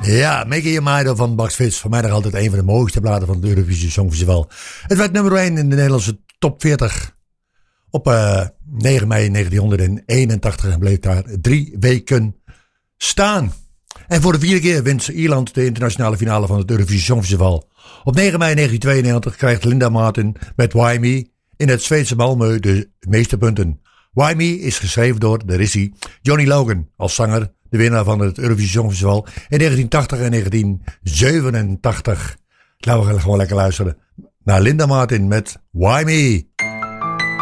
Ja, Make Your Mind Up van Max Fitz. Voor mij nog altijd een van de mooiste platen van het Eurovisie Songfestival. Het werd nummer 1 in de Nederlandse top 40 op 9 mei 1981 en bleef daar 3 weken staan. En voor de 4e keer wint Ierland de internationale finale van het Eurovisie Songfestival. Op 9 mei 1992 krijgt Linda Martin met Why Me in het Zweedse Malmö de meeste punten. Why Me is geschreven door de Rissie Johnny Logan als zanger, de winnaar van het Eurovisie Songfestival in 1980 en 1987. Laten we gewoon lekker luisteren naar Linda Martin met Why Me.